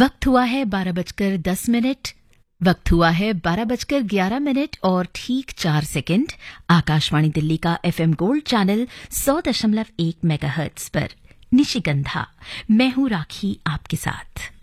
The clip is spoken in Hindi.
वक्त हुआ है 12:10। वक्त हुआ है 12:11 और ठीक 4 सेकंड। आकाशवाणी दिल्ली का एफएम गोल्ड चैनल 100.1 मेगाहर्ट्ज पर निशिगंधा। मैं हूं राखी आपके साथ।